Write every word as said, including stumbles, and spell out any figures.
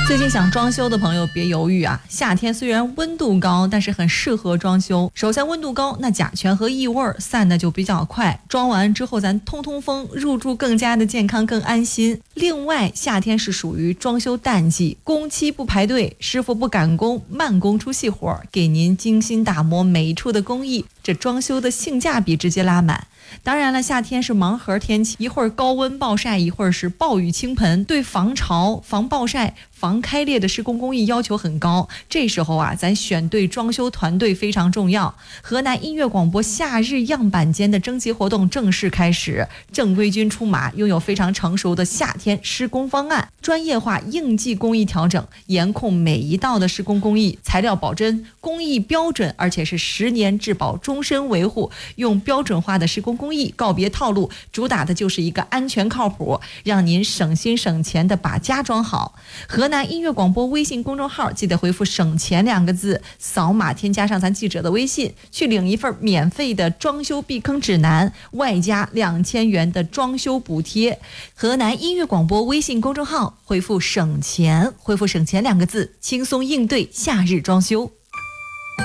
最近想装修的朋友别犹豫啊，夏天虽然温度高，但是很适合装修。首先温度高，那甲醛和异味散的就比较快，装完之后咱通通风，入住更加的健康更安心。另外夏天是属于装修淡季，工期不排队，师傅不赶工，慢工出细活，给您精心打磨每一处的工艺，这装修的性价比直接拉满。当然了，夏天是盲盒天气，一会儿高温暴晒，一会儿是暴雨倾盆，对防潮、防暴晒、防开裂的施工工艺要求很高。这时候啊，咱选对装修团队非常重要。河南音乐广播夏日样板间的征集活动正式开始，正规军出马，拥有非常成熟的夏天施工方案，专业化应季工艺调整，严控每一道的施工工艺，材料保真，工艺标准，而且是十年质保，终身维护，用标准化的施工工艺告别套路，主打的就是一个安全靠谱，让您省心省钱的把家装好。河南音乐广播微信公众号记得回复省钱两个字，扫码添加上咱记者的微信，去领一份免费的装修避坑指南，外加两千元的装修补贴。河南音乐广播微信公众号回复省钱，回复省钱两个字，轻松应对夏日装修。